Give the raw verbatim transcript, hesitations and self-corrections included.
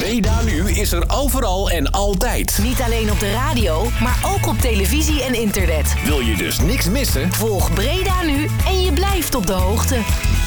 Breda Nu is er overal en altijd. Niet alleen op de radio, maar ook op televisie en internet. Wil je dus niks missen? Volg Breda Nu en je blijft op de hoogte.